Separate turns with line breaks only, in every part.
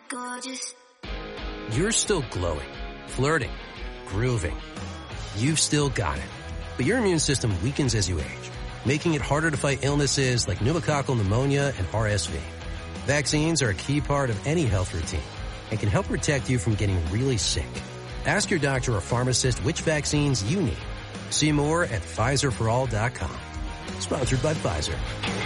gorgeous.
You're still glowing, flirting, grooving. You've still got it. But your immune system weakens as you age, making it harder to fight illnesses like pneumococcal pneumonia and RSV. Vaccines are a key part of any health routine and can help protect you from getting really sick. Ask your doctor or pharmacist which vaccines you need. See more at PfizerForAll.com. Sponsored by Pfizer.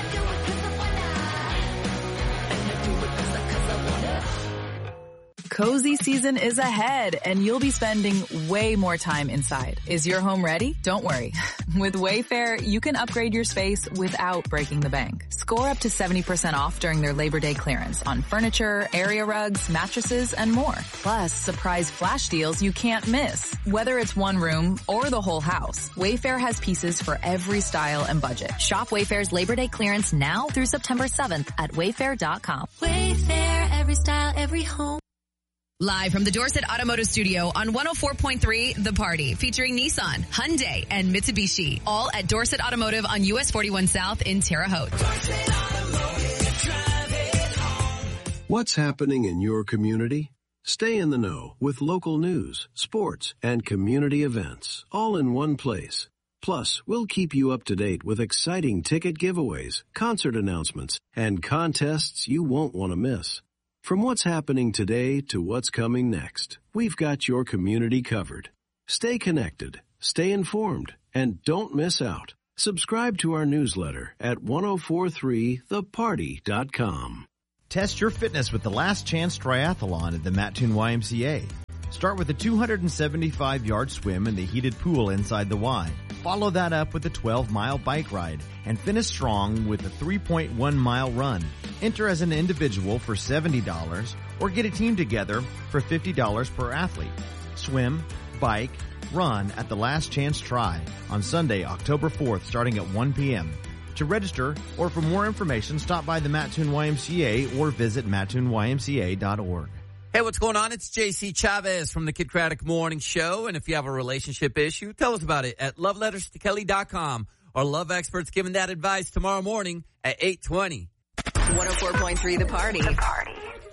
Cozy season is ahead, and you'll be spending way more time inside. Is your home ready? Don't worry. With Wayfair, you can upgrade your space without breaking the bank. Score up to 70% off during their Labor Day clearance on furniture, area rugs, mattresses, and more. Plus, surprise flash deals you can't miss. Whether it's one room or the whole house, Wayfair has pieces for every style and budget.
Shop Wayfair's Labor Day clearance now through September 7th at wayfair.com.
Wayfair, every style, every home.
Live from the Dorset Automotive Studio on 104.3 The Party, featuring Nissan, Hyundai, and Mitsubishi, all at Dorset Automotive on US 41 South in Terre Haute.
What's happening in your community? Stay in the know with local news, sports, and community events, all in one place. Plus, we'll keep you up to date with exciting ticket giveaways, concert announcements, and contests you won't want to miss. From what's happening today to what's coming next, we've got your community covered. Stay connected, stay informed, and don't miss out. Subscribe to our newsletter at 1043theparty.com.
Test your fitness with the Last Chance Triathlon at the Mattoon YMCA. Start with a 275-yard swim in the heated pool inside the Y. Follow that up with a 12-mile bike ride and finish strong with a 3.1-mile run. Enter as an individual for $70 or get a team together for $50 per athlete. Swim, bike, run at the Last Chance Tri on Sunday, October 4th, starting at 1 p.m. To register or for more information, stop by the Mattoon YMCA or visit mattoonymca.org.
Hey, what's going on? It's JC Chavez from the Kid Craddock Morning Show. And if you have a relationship issue, tell us about it at loveletterstokelly.com. Our love experts giving that advice tomorrow morning at 8:20.
104.3 The Party.